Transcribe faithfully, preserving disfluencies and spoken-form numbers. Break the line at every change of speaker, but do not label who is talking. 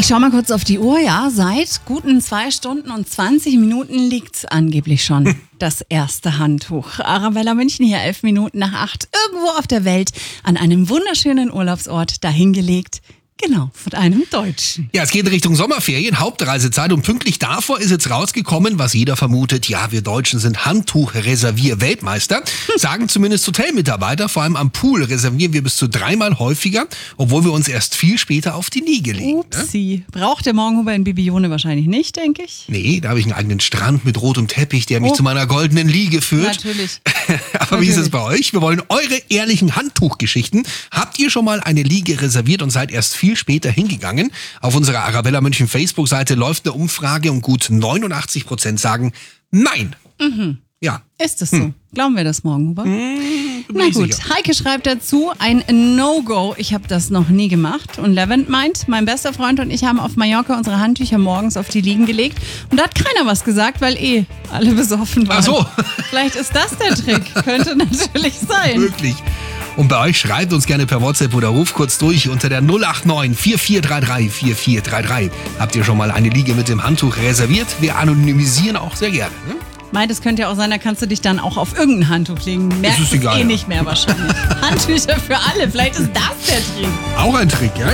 Ich schau mal kurz auf die Uhr. Ja, seit guten zwei Stunden und zwanzig Minuten liegt angeblich schon das erste Handtuch. Arabella München hier, elf Minuten nach acht, irgendwo auf der Welt, an einem wunderschönen Urlaubsort dahingelegt. Genau, von einem Deutschen.
Ja, es geht Richtung Sommerferien, Hauptreisezeit und pünktlich davor ist jetzt rausgekommen, was jeder vermutet. Ja, wir Deutschen sind Handtuch-Reservier-Weltmeister. Sagen zumindest Hotelmitarbeiter, vor allem am Pool reservieren wir bis zu dreimal häufiger, obwohl wir uns erst viel später auf die Liege legen.
Upsi. Ne? Braucht der Morgenhuber in Bibione wahrscheinlich nicht, denke ich.
Nee, da habe ich einen eigenen Strand mit rotem Teppich, der mich
oh.
zu meiner goldenen Liege führt.
Natürlich.
Aber
Natürlich.
Wie ist es bei euch? Wir wollen eure ehrlichen Handtuchgeschichten. Habt ihr schon mal eine Liege reserviert und seid erst viel später hingegangen? Auf unserer Arabella München Facebook-Seite läuft eine Umfrage und gut neunundachtzig Prozent sagen Nein.
Mhm.
Ja.
Ist es so? Hm. Glauben wir das, Morgenhuber?
Hm,
Na gut, sicher. Heike schreibt dazu, ein No-Go. Ich habe das noch nie gemacht. Und Levent meint, mein bester Freund und ich haben auf Mallorca unsere Handtücher morgens auf die Liegen gelegt. Und da hat keiner was gesagt, weil eh alle besoffen waren.
Ach so.
Vielleicht ist das der Trick. Könnte natürlich sein.
Möglich. Und bei euch schreibt uns gerne per WhatsApp oder ruft kurz durch unter der null acht neun vier vier drei drei vier vier drei drei. Habt ihr schon mal eine Liege mit dem Handtuch reserviert? Wir anonymisieren auch sehr gerne. Ne?
Meint, es könnte ja auch sein, da kannst du dich dann auch auf irgendein Handtuch legen. Merkst es eh
ja.
nicht mehr wahrscheinlich. Handtücher für alle, vielleicht ist das der Trick.
Auch ein Trick, ja?